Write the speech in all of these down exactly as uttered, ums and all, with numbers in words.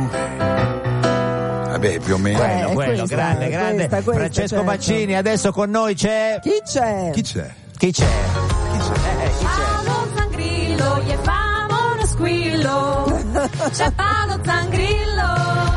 Vabbè, più o meno. Quello, Eh, quello, questa, grande, grande. questa, questa, Francesco certo. Baccini, adesso con noi c'è... Chi c'è? Chi c'è? Chi c'è? Chi c'è? Eh, chi c'è? Paolo Zangrillo, gli famo uno squillo. C'è Paolo Zangrillo.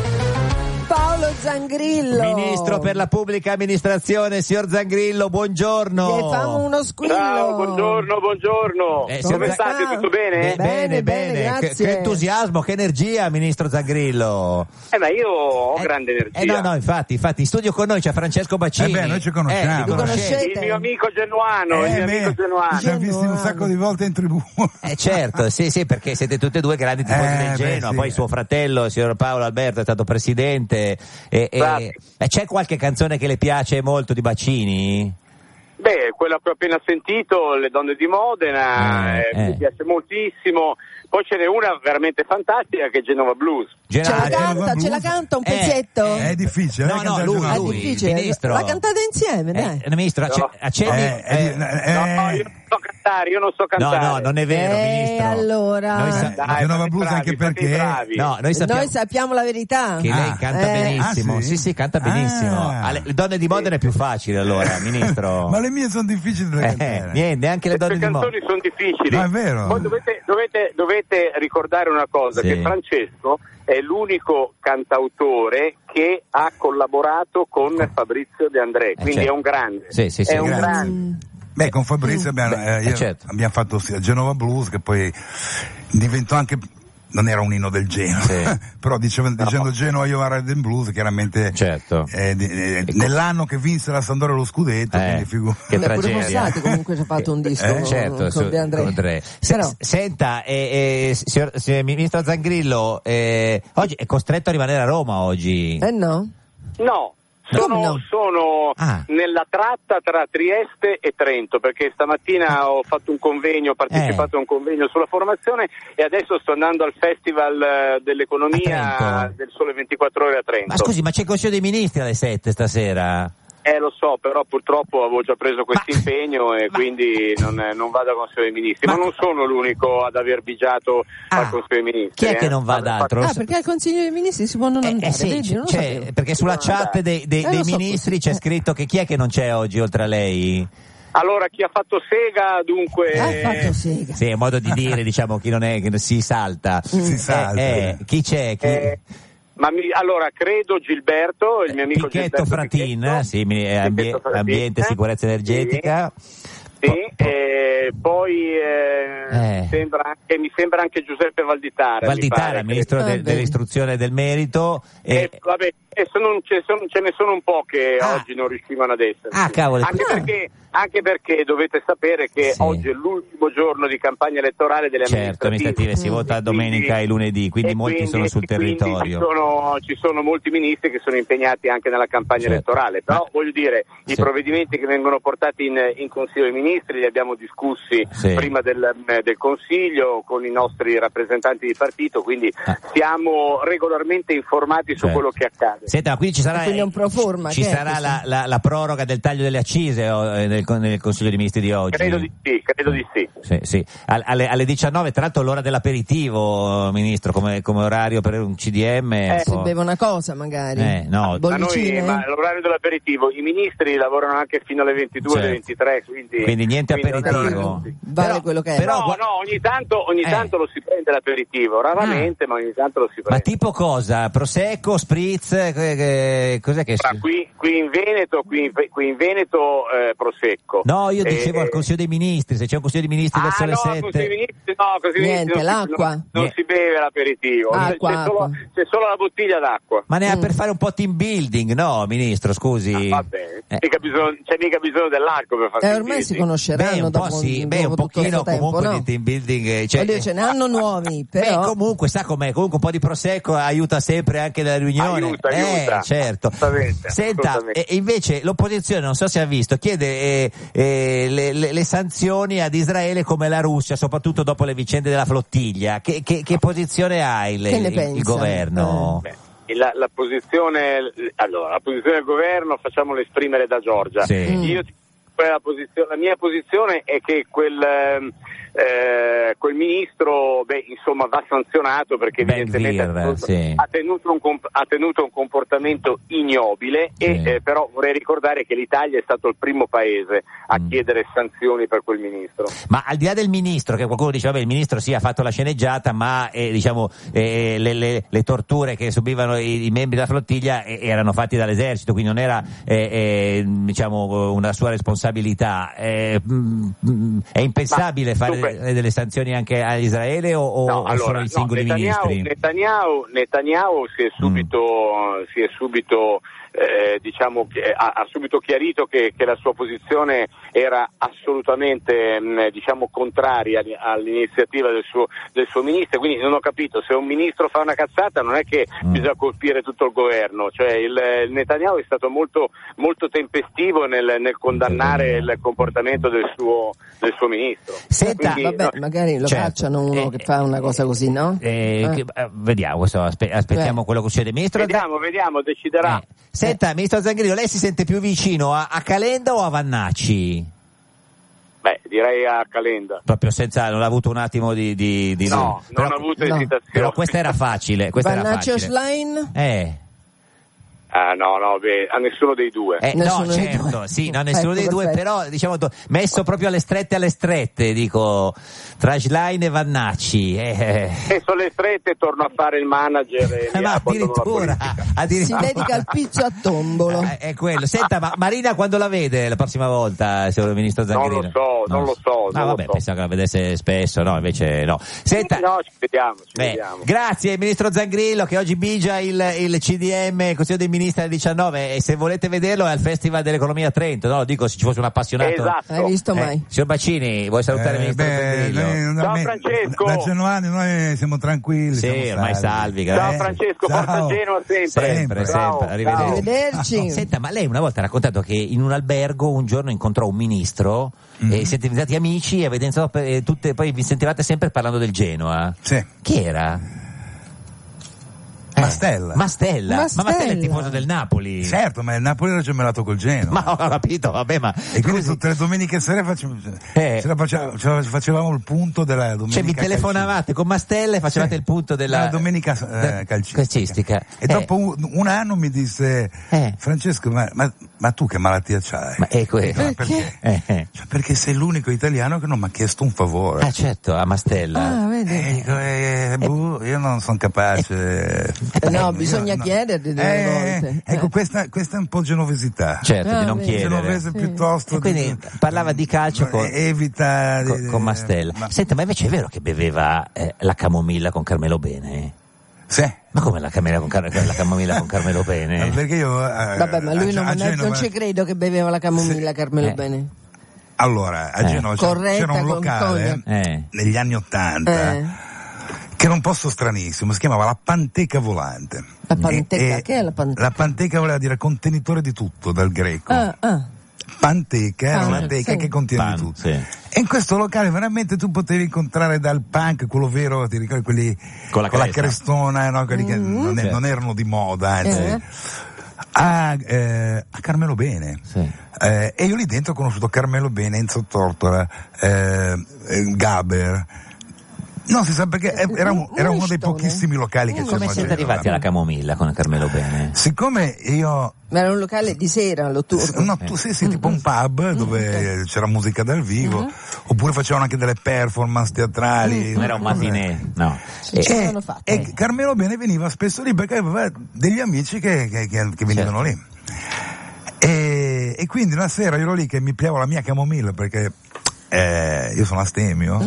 Paolo Zangrillo. Ministro per la pubblica amministrazione, signor Zangrillo, buongiorno. Gli famo uno squillo. Ciao, buongiorno, buongiorno. Eh, Come signor- state? Tutto bene? Bene, bene, Bene, bene, Che, grazie. che entusiasmo, che energia, ministro Zangrillo. Eh, ma io ho Eh, grande energia. Eh no, no, infatti, infatti, in studio con noi c'è Francesco Baccini. Eh beh, noi ci conosciamo. Eh, vi Lo conoscete? Il mio amico genuano, il Eh, mio beh, amico genuano. ci siamo visti un sacco di volte in tribù. Eh certo, sì, sì, perché siete tutti e due grandi tifosi Eh, del beh, Genoa, sì. poi suo fratello, il signor Paolo Alberto, è stato presidente. E, e- Grazie. e c'è qualche canzone che le piace molto di Baccini? Beh, quella che ho appena sentito, Le donne di Modena, Eh, eh, eh. mi piace moltissimo. Poi ce n'è una veramente fantastica che è Genova Blues. Ce la Genova- canta, Genova ce la Blues. canta un Eh, pezzetto? È difficile, No, eh, no, cantare lui, Genova È lui. Blues. difficile. ministro. La cantate insieme, dai. Eh, ministro, acce- No. accendi... Eh, è di- eh, eh, No, io non so cantare, io non so no, cantare. no, non è vero, Eh, ministro. allora. Noi sa- Eh, la Genova fate Blues bravi, anche fate perché- bravi. no, noi sappiamo... Noi sappiamo la verità. che lei Ah. canta Eh. benissimo. Ah, sì? sì? sì, canta benissimo. Ah. Alle- le donne di Modena è più facile allora, ministro. Ma le mie sono difficili da Eh, cantare. niente, anche le Le donne tue di Modena. canzoni sono difficili. No, è vero. Poi dovete, dovete, dovete ricordare una cosa, Sì. che Francesco è l'unico cantautore che ha collaborato con Fabrizio De André, quindi certo. è un grande. Sì, sì, sì, è un grazie. grande. Beh, con Fabrizio abbiamo, eh, io- eh, certo. abbiamo fatto sì, Genova Blues, che poi diventò anche, non era un inno del Genoa, Sì. però diceva, dicendo Genoa io a Red Blues, chiaramente Certo. eh, di- eh, nell'anno che vinse la Sampdoria lo scudetto, Eh, quindi figu- che Beh, pure tragedia. Fossati comunque ci ha fatto un disco Eh, con, certo, con su- De André. con André. Se- Però, Senta, eh, eh, signor, signor ministro Zangrillo, eh, oggi è costretto a rimanere a Roma oggi. eh no? No, Come sono, no? sono Ah. nella tratta tra Trieste e Trento, perché stamattina ho fatto un convegno, ho partecipato Eh. a un convegno sulla formazione e adesso sto andando al Festival eh, A dell'Economia Trento. del Sole ventiquattro Ore a Trento. Ma scusi, ma c'è il Consiglio dei Ministri alle sette stasera? Eh, lo so, però purtroppo avevo già preso questo Ma- impegno e ma- quindi non, non vado al Consiglio dei Ministri. Ma- Ma, non sono l'unico ad aver bigiato Ah, al Consiglio dei Ministri. chi è eh. che non va ad Vabbè, altro? Ah, perché al Consiglio dei Ministri si può non Eh, andare, eh sì, vedi? Non lo c'è- sapevo. perché sulla No, chat dai. dei, dei- Eh, dei lo so ministri così. c'è scritto che chi è che non c'è oggi oltre a lei? Allora, chi ha fatto sega, dunque... Ha fatto sega. Sì, è un modo di dire, diciamo, chi non è, che si salta. Si salta. Eh, eh, chi c'è? Chi... Eh, ma mi, allora, credo Gilberto, il mio amico Picchetto Gilberto Fratin, Picchetto. sì, mi- eh, ambie- Picchetto Fratin, ambiente e sicurezza sì. energetica. Sì, Po- po- e poi eh, Eh. mi, sembra anche, mi sembra anche Giuseppe Valditara. mi Valditara, pare, il ministro Ah, del- bene. dell'istruzione e del merito. E, E... vabbè, e sono- ce, sono- ce ne sono un po' che Ah. oggi non riuscivano ad essere. Ah, cavolo. Anche, Ah. perché, anche perché dovete sapere che Sì. oggi è l'ultimo giorno di campagna elettorale delle Certo, amministrative si Mm. vota domenica Quindi- e lunedì, quindi e molti quindi- sono sul e quindi territorio. Ci sono, ci sono molti ministri che sono impegnati anche nella campagna Certo. elettorale, però Ma- voglio dire, i Sì. provvedimenti che vengono portati in, in Consiglio dei Ministri li abbiamo discussi Sì. prima del, eh, del Consiglio con i nostri rappresentanti di partito, quindi Ah. siamo regolarmente informati su Certo. quello che accade. Senta, ma quindi ci sarà, Quindi è un pro forma, ci che è sarà questo? la, la- la proroga del taglio delle accise oh, eh, nel, nel Consiglio dei Ministri di oggi? Credo di sì, credo di sì. Sì, sì. Al- Alle, alle diciannove, tra l'altro l'ora dell'aperitivo, ministro, come, come orario per un C D M. Eh, un Si po'. beve una cosa magari. Eh, no. Ma noi, Bollicine? ma l'orario dell'aperitivo, i ministri lavorano anche fino alle ventidue, Certo. alle ventitré, quindi, Quindi niente quindi non è aperitivo. l'orario così. Vale Però- quello che è. però- No, no, ogni tanto, ogni Eh. tanto lo si prende l'aperitivo, raramente, ma ogni tanto lo si Ma prende. tipo cosa? Prosecco, spritz? che- che- cos'è che... Tra qui, qui in Veneto, qui in, qui in Veneto eh, prosecco. No, io dicevo Eh, al Consiglio dei Ministri, se c'è un Consiglio dei Ministri Ah, verso le no, al Consiglio dei sette. Ministri, no, al Consiglio dei Niente, Ministri non si- l'acqua. Non, non Niente. si beve l'aperitivo, c'è- Acqua, c'è, solo, acqua. c'è solo la bottiglia d'acqua. Ma ne ha Mm. per fare un po' team building, no, Ministro, scusi? Ah, va bene, Eh. mica bisogno- c'è mica bisogno dell'acqua per fare Eh, team ormai si building. conosceranno Beh, un po' dopo, sì, beh, un dopo tutto pochino questo tempo, comunque no? di team building. eh, Cioè, Oddio, ce ne hanno nuovi, Beh, però... comunque sa com'è, comunque un po' di prosecco aiuta sempre anche nella riunione. Aiuta, eh, aiuta. certo. Assolutamente, Senta, assolutamente. e invece l'opposizione, non so se ha visto, chiede eh, eh, le, le- le sanzioni ad Israele come la Russia, soprattutto dopo le vicende della flottiglia. Che, che- che posizione ha il, Che ne il- pensa? il governo? Beh, La, la posizione allora la posizione del governo facciamola esprimere da Giorgia. Sì. Mm. Io ti- la, posizione, la mia posizione è che quel, ehm, eh, quel ministro, beh, insomma, va sanzionato perché evidentemente Beggvir, ha tenuto, sì. ha, tenuto un comp- ha tenuto un comportamento ignobile Sì. e eh, però vorrei ricordare che l'Italia è stato il primo paese a Mm. chiedere sanzioni per quel ministro. Ma al di là del ministro, che qualcuno dice, vabbè, il ministro sì ha fatto la sceneggiata, ma eh, diciamo eh, le, le, le torture che subivano i, i membri della flottiglia eh, erano fatti dall'esercito, quindi non era eh, eh, diciamo una sua responsabilità. Eh, mm, mm, è impensabile Ma, fare dunque, delle sanzioni anche a Israele o, o, No, o allora, solo i singoli no, Netanyahu, ministri? Netanyahu, Netanyahu si è subito, mm. si è subito eh, diciamo che ha, ha subito chiarito che, che la sua posizione era assolutamente mh, diciamo contraria all'iniziativa del suo, del suo ministro, quindi non ho capito, se un ministro fa una cazzata non è che mm. bisogna colpire tutto il governo, cioè il, il Netanyahu è stato molto, molto tempestivo nel, nel condannare il comportamento del suo, del suo ministro. Senta, Quindi, Vabbè, no, magari lo certo. cacciano uno Eh, che fa una cosa così, no? Eh, Eh. che- eh, vediamo, questo, aspe- aspettiamo Eh. quello che succede. Ministro vediamo, vediamo, deciderà. Eh. Senta, ministro Zangrillo, lei si sente più vicino a, a Calenda o a Vannacci? Beh, direi a Calenda. Proprio senza, non ha avuto un attimo di... di, di No, però, non ha avuto no. esitazione. però questa era facile, questa era Vannacci o facile. Schlein? Eh. Ah, no, no, beh, a nessuno dei due. Eh, no, Nessuno dei certo, due. sì, no, nessuno Ecco, dei due, perfetto. però diciamo to- messo proprio alle strette alle strette, dico, tra Schlein e Vannacci. Eh, E sulle strette torno a fare il manager e eh, mi ma abbandono la addirittura, politica. Si addirittura. dedica al pizzo a tombolo. Eh, è quello. Senta, ma Marina quando la vede la prossima volta, signor ministro Non Zangrillo? lo so, non lo so, No, non lo vabbè, so. pensavo che la vedesse spesso, no, invece no. Senta, No, ci vediamo, ci beh, vediamo. grazie ministro Zangrillo che oggi bigia il, il C D M, Consiglio dei Ministri alle diciannove, e se volete vederlo è al Festival dell'Economia a Trento, no? Lo dico se ci fosse un appassionato. Esatto. Hai visto Eh, mai? signor Bacini, vuoi salutare il Eh, ministro beh, Zangrillo? noi- Ciao, noi- Francesco. Da Genuani noi siamo tranquilli. Sì, siamo ormai salvi, salvi. Ciao Eh, Francesco, ciao. forza Genoa sempre. Sempre, Ciao, sempre, arrivederci. ciao. Arrivederci. Senta, ma lei una volta ha raccontato che in un albergo un giorno incontrò un ministro e siete diventati amici e avete iniziato per- e tutte, poi vi sentivate sempre parlando del Genoa. Sì. Chi era? Eh, Mastella. Mastella. Ma Mastella. Mastella è tifoso del Napoli. Certo, ma il Napoli era gemellato col Genoa. Ma ho capito, vabbè, ma E quindi scusi, tutte le domeniche sere facevamo, Eh. ce la facevamo, ce la facevamo il punto della domenica. cioè vi telefonavate con Mastella e facevate Sì. il punto della, Della domenica, eh, da- calcistica. calcistica. E Eh, dopo un, un anno mi disse Eh. Francesco, ma, ma, ma tu che malattia c'hai? ma è quello. No, perché? Eh, eh. Cioè, perché sei l'unico italiano che non mi ha chiesto un favore. Ah certo, a Mastella. Ah, vedi? E dico, eh, boh, io non sono capace. Eh, no, Io- bisogna chiederti delle Eh, volte. Ecco, Eh. questa, questa è un po' genovesità. Certo, Ah, di non vedi. chiedere. Genovese Sì. piuttosto. E quindi di- parlava di calcio con- eh, evita con, con Mastella. ma- Senta, ma invece è vero che beveva eh, la camomilla con Carmelo Bene? sì. Ma come la, camomilla con, Car- la camomilla con Carmelo Bene? Perché io eh, Vabbè, ma lui a, non, a non è- non Genova- ci credo che beveva la camomilla, Carmelo Eh. Bene. Allora, a Eh. Genova c'era- Corretta c'era un con locale cognac. Eh. negli anni Ottanta Eh. che era un posto stranissimo, si chiamava la Panteca Volante. La panteca, E- e che è la panteca? La panteca voleva dire contenitore di tutto, dal greco. Ah, ah. Panteca era Pan, una teca sì. che contiene Pan, di tutto. sì. E in questo locale veramente tu potevi incontrare dal punk, quello vero, ti ricordi, quelli Con la cresta. crestona, no? Quelli che non, è- Certo. non erano di moda, anzi. Eh. A, eh, a Carmelo Bene. Sì. Eh, e io lì dentro ho conosciuto Carmelo Bene, Enzo Tortora, eh, eh, Gaber. Non si sa perché, eh, era, un- era uno dei Listone. pochissimi locali che c'erano Come a siete Genova. arrivati alla camomilla con Carmelo Bene? Siccome io Ma era un locale di sera, notturno. no, tu, sì, sì, tipo un pub dove c'era musica dal vivo, oppure facevano anche delle performance teatrali. Non era un matinè, no. Sì, Eh, ci E, sono fatte. e Carmelo Bene veniva spesso lì perché aveva degli amici che, che- che- che venivano Certo. lì. E, e quindi una sera io ero lì che mi piavo la mia camomilla perché eh, io sono astemio,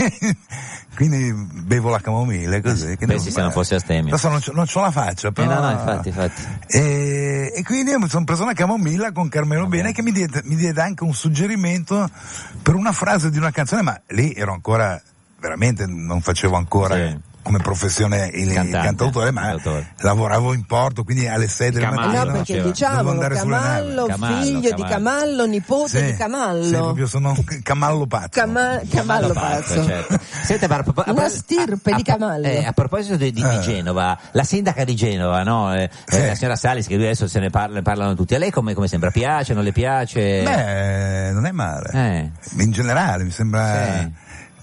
quindi bevo la camomilla e così. che pensi se non fosse astemio. Adesso non, c'ho- non c'ho la faccia, Eh, però. no, no, infatti, infatti. E, e quindi io mi sono preso una camomilla con Carmelo Bene che mi diede, mi diede anche un suggerimento per una frase di una canzone, ma lì ero ancora, veramente non facevo ancora Sì. come professione il, il Cantante, cantautore, ma cantautore. lavoravo in porto, quindi alle sei della Camallo, mattina No, perché faceva. dovevo diciamolo, andare sulle navi. Camallo, Camallo, figlio di Camallo. Camallo, nipote Sì, di sì, Camallo. proprio sono un Camallo pazzo. Cama- Camallo pazzo. certo. Senta, ma a propos- a Una pro- stirpe a- di a- Camallo. eh, a proposito di, di- di Eh. Genova, la sindaca di Genova, no? Eh, Sì. eh, la signora Salis, che lui adesso se ne parla- parlano tutti. A lei come, come sembra? Piace, non le piace? Beh, non è male. Eh. In generale mi sembra Sì.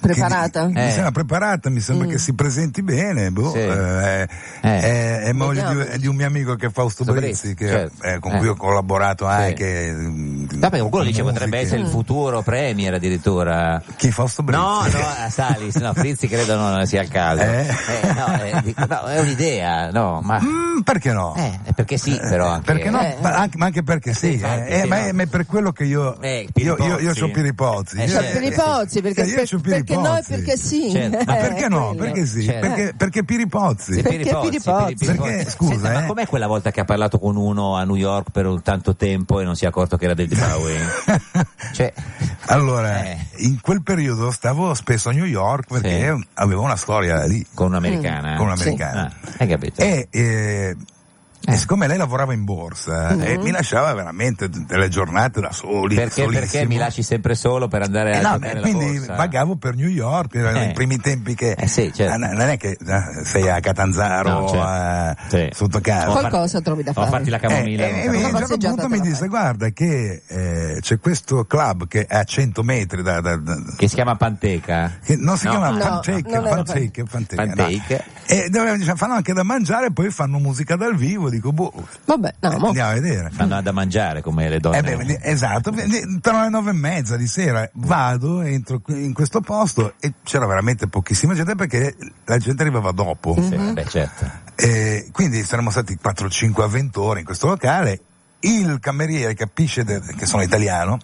Preparata? Che, Eh. Mi sembra preparata, mi sembra Mm. che si presenti bene. Boh, Sì. eh, Eh. È, è moglie Vediamo. di, di un mio amico che è Fausto Fausto Brizzi, Brizzi, che, certo. eh, con Eh. cui ho collaborato Sì. anche. mm, No, perché qualcuno con dice potrebbe musiche. essere il futuro premier addirittura. Chi Fausto Brizzi? No, no, a Salis, no, Frizzi credo non sia il caso. Eh? Eh, no, eh, dico, no, è un'idea, no, ma Mm, perché no? eh, è perché sì, però anche. Perché no? Eh. Ma anche, ma anche perché sì, sì, eh. anche Eh, sì, ma, no. è, ma è per quello che io Eh, io, io, io Piripozzi. c'ho Piripozzi. Eh, Io- certo. Piripozzi, perché, Sì, io per- c'ho perché noi Piripozzi. perché sì. Certo. Ma perché no? quello. Perché sì? Certo. Perché, perché Piripozzi? Sì. Perché Piripozzi? Perché, scusa, Senta, ma eh. com'è quella volta che ha parlato con uno a New York per un tanto tempo e non si è accorto che era David Bowie? Cioè, Allora, Eh. in quel periodo stavo spesso a New York perché Sì. avevo una storia lì con un'americana? con un'americana. Ah, hai capito? E, eh, Eh. e siccome lei lavorava in borsa e mi lasciava veramente delle giornate da soli, perché, solissimo. perché mi lasci sempre solo per andare Eh a no, giocare beh, la quindi borsa? vagavo per New York, erano Eh. i primi tempi che Eh sì, certo. eh, non è che eh, sei a Catanzaro No, certo. eh, Sì. sotto casa. O Qualcosa trovi da O fare. farti la camomilla. Eh, con e, e, Carlo. a un certo passeggiata punto te mi la disse fai. guarda che eh, c'è questo club che è a cento metri da, da- da- Che si chiama Panteca? che non si No. chiama No, Pancake, non era Pancake, Pancake, Pancake. no. E dove, diciamo, fanno anche da mangiare e poi fanno musica dal vivo, dico boh, Vabbè, no, eh, mo. andiamo a vedere. Fanno da mangiare come le donne. Eh beh, vedi- esatto, vedi, però alle nove e mezza di sera vado, entro qui- in questo posto e c'era veramente pochissima gente perché la gente arrivava dopo. Sì, beh, certo. Eh, quindi saremmo stati quattro cinque avventori in questo locale, il cameriere capisce de- che sono italiano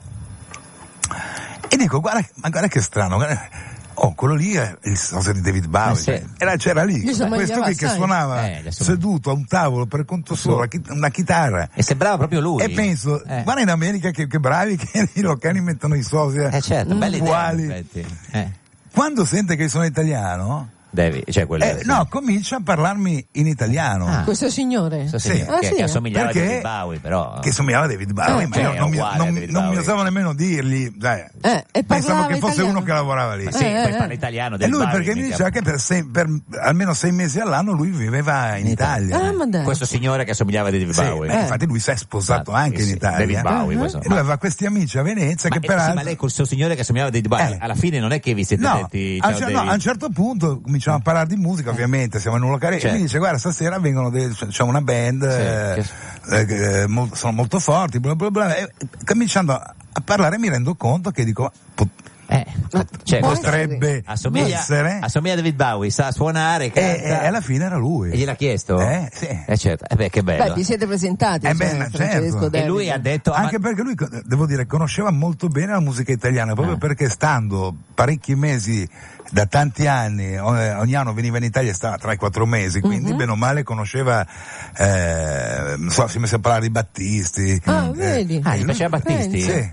e dico guarda, ma guarda che strano, guarda, oh quello lì è il sosia di David Bowie, Eh sì. cioè, era, c'era lì, Gli somigliava questo qui che assai. suonava Eh, gli assomiglia. seduto a un tavolo per conto solo, una chitarra. E sembrava proprio lui. E penso, Eh. guarda in America che, che bravi che i locali mettono i sosia Eh certo, bella idea, uguali. in effetti. Eh, Quando sente che sono italiano, devi, cioè quello. eh, no, comincia a parlarmi in italiano. Ah. Questo signore? So, sì. sì, Ah, che, sì? che assomigliava Perché? a David Bowie, però. Che somigliava a David Bowie, Eh, ma cioè, io è non, mi, uguale a non, David non mi Bowie. osavo nemmeno dirgli, dai, Eh, e pensavo parlava che fosse italiano? uno che lavorava lì. Ma sì, Eh, poi eh. parla italiano. E David lui Bowie, perché mi mica- diceva che per, sei- per almeno sei mesi all'anno lui viveva in In Italia. Ah, ma dai. Questo signore che assomigliava a David Sì, Bowie. beh, infatti lui si è sposato Ah, anche sì, in sì, Italia. David Bowie, Ah, questo. E lui aveva questi amici a Venezia Ma, che eh, peraltro... sì, ma lei col suo signore che assomigliava a David Bowie, Eh. alla fine non è che vi siete No, detti a, ciao un cer- no, David. a un certo punto cominciamo a parlare di musica, ovviamente, siamo in un locale Certo. e mi dice guarda stasera vengono dei, c'è una band, Sì, eh, che- eh, che, eh, mol- sono molto forti, bla bla bla, e cominciando a, a parlare mi rendo conto che dico pot- Eh, cioè, Può questo potrebbe assomiglia, essere assomiglia a David Bowie, sa suonare, e, canta. e alla fine era lui. E gliel'ha chiesto? Eh, sì. Eh certo, eh beh, che bello. Beh, vi siete presentati, Eh, cioè, beh, ma Francesco certo. David. E lui ha detto... ah, Anche ma- perché lui, devo dire, conosceva molto bene la musica italiana, proprio Ah. perché stando parecchi mesi, da tanti anni, o- ogni anno veniva in Italia e stava tre quattro mesi, quindi bene o male conosceva, eh, non so, si è messo a parlare di Battisti. Ah, eh, vedi? Ah, gli piaceva Battisti? Sì,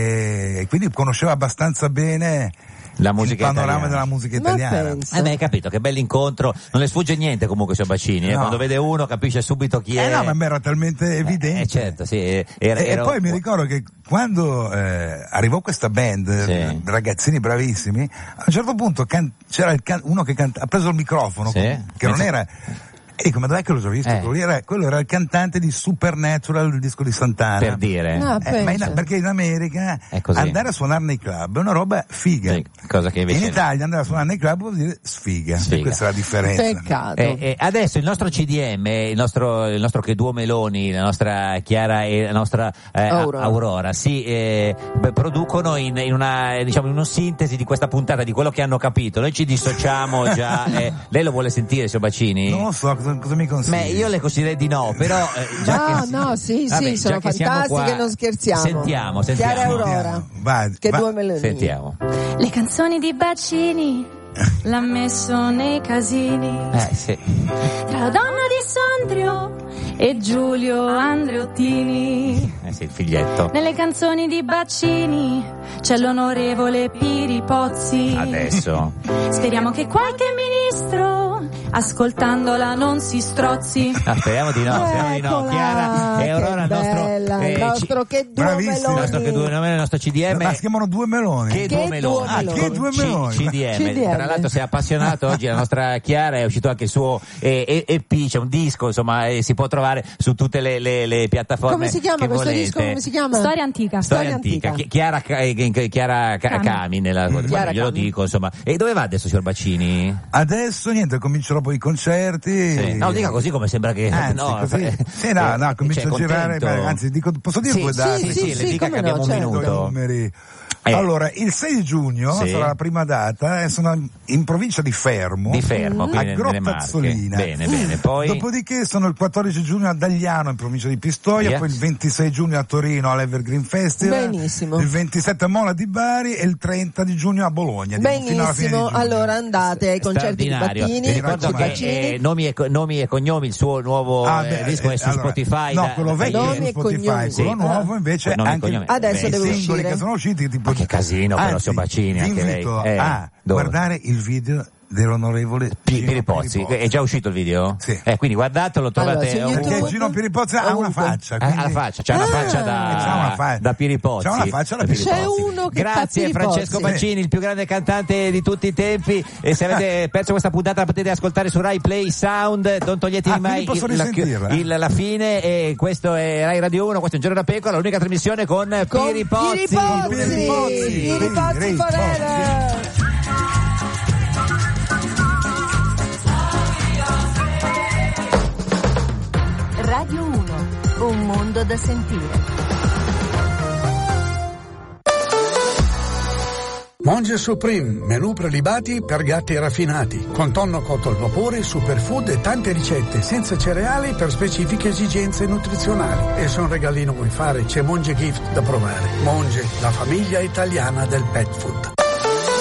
e quindi conosceva abbastanza bene La musica il panorama italiana. della musica Ma italiana. pensa. Eh beh, hai capito, che bell'incontro. Non le sfugge niente comunque sui Bacini, eh? No. Quando vede uno capisce subito chi è. Eh no, ma mi era talmente evidente. Eh, certo, sì. eh, Era, E, e era- poi mi ricordo che quando eh, arrivò questa band, Sì. eh, ragazzini bravissimi, a un certo punto can- c'era il can- uno che canta- ha preso il microfono, Sì. che non era... E dico, ma dov'è che l'ho già visto? Eh. Quello, era, quello era il cantante di Supernatural, il disco di Santana. per dire. No. Eh, ma in- pensa. perché in America È così. andare a suonare nei club è una roba figa. Sì, cosa che invece In Italia andare a suonare nei club vuol dire sfiga. Sfiga. Questa è la differenza. Peccato. Eh, eh, adesso il nostro C D M, il nostro, il nostro Cheduo Meloni, la nostra Chiara e la nostra eh, Aurora. Aurora si eh, beh, producono in, in una eh, diciamo in una sintesi di questa puntata, di quello che hanno capito. Noi ci dissociamo già. eh, lei lo vuole sentire, signor Bacini? Non lo so, cosa, cosa mi consigli? Beh, io le consiglierei di no, però eh, già No, che, no, sì, Vabbè, sì, sono già che siamo fantastiche, qua, non scherziamo. Sentiamo, sentiamo. Chiara e Aurora, Vai, che va- due meloni. Sentiamo. Le canzoni di Bacini l'ha messo nei casini. Eh sì. Tra la donna di Sondrio e Giulio Andreottini. Eh sì, il figlietto. Nelle canzoni di Bacini c'è l'onorevole Piripozzi. Adesso. Speriamo che qualche ministro ascoltandola non si strozzi. No, speriamo di no, speriamo di no. Eccola, Chiara e Aurora, il nostro, bella, eh, il nostro ci- che due Bravissimo. il nostro, che meloni. due, il nostro C D M. Ma si chiamano due meloni. Che, Che due due meloni. meloni. Ah, che due C- meloni. C D M. C D M. Tra l'altro si è appassionato oggi la nostra Chiara, è uscito anche il suo eh, E- EP, c'è un disco, insomma, eh, si può trovare su tutte le, le, le piattaforme. Come si chiama che questo volete. disco? Come si chiama? Storia antica. Storia Storia antica, antica. Chi- Chiara, Ca- eh, Chiara Ca- Cami. Cami, nella, Chiara glielo Cami. dico, insomma. E dove va adesso, signor Baccini? Adesso niente, comincerò poi i concerti. Sì. No, dica così come sembra che Anzi, no, così. eh, Sì, no, no, eh, comincio cioè, a girare, contento. beh, anzi, dico, posso dire Sì, due sì, date? sì, sì, sì, le dica come che abbiamo no, un certo. Due minuto. numeri. Eh. Allora, il sei di giugno Sì. sarà la prima data e sono in provincia di Fermo. Di Fermo, a quindi nelle Grottazzolina. Marche. Bene, bene. Poi Dopodiché sono il quattordici giugno a Dagliano in provincia di Pistoia, Yes. poi il ventisei giugno a Torino all'Evergreen Festival, Benissimo. il ventisette a Mola di Bari e il trenta di giugno a Bologna. Diciamo, fino alla fine di Benissimo, giugno. allora andate ai concerti di straordinario. Battini. Vi ricordo Baccini. che eh, nomi, e, co- nomi e cognomi, il suo nuovo Ah, eh, beh, disco è eh, su allora, Spotify. no, da- quello da vecchio ieri. è Nomi su e Spotify, cognomi. quello Sì. nuovo invece Nomi e anche cognomi. Adesso Beh, deve i singoli uscire. che sono usciti tipo Ma che casino, però, Anzi, signor Baccini, vi anche lei. invito Eh, a dove? guardare il video dell'onorevole Pi- Gino Piripozzi, Piripozzi. è già uscito il video? Sì. Eh, quindi guardatelo, trovate Allora, su ovunque. Perché YouTube? Gino Piripozzi ha una Ovunque. faccia. Ah, quindi- ha la faccia, c'ha una Ah, faccia da, c'ha una fa- da Piripozzi. c'ha una faccia da Piripozzi. C'è uno che Grazie fa Piripozzi. Francesco Baccini, il più grande cantante di tutti i tempi. E se avete perso questa puntata la potete ascoltare su Rai Play Sound. Non toglietevi Ah, mai quindi posso il- la, risentirla? il- la fine. E questo è Rai Radio uno, questo è Un Giorno da Pecora, l'unica trasmissione con, Con Piripozzi. Piripozzi, Piripozzi. Piripozzi Piripozzi. forever. Radio uno, un mondo da sentire. Monge Supreme, menù prelibati per gatti raffinati, con tonno cotto al vapore, superfood e tante ricette senza cereali per specifiche esigenze nutrizionali. E se un regalino vuoi fare, c'è Monge Gift da provare. Monge, la famiglia italiana del pet food.